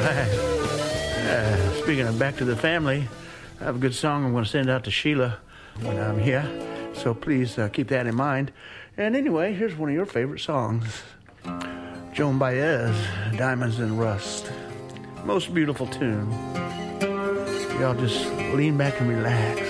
Speaking of back to the family, I have a good song I'm going to send out to Sheila when I'm here. So please keep that in mind. And anyway, here's one of your favorite songs. Joan Baez, Diamonds and Rust. Most beautiful tune. Y'all just lean back and relax.